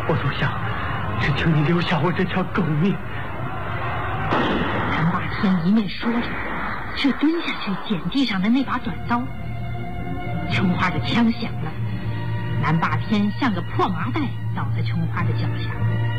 我都想，只求你留下我这条狗命。 南霸天一面说着，却蹲下去捡地上的那把短刀。琼花的枪响了，南霸天像个破麻袋倒在琼花的脚下。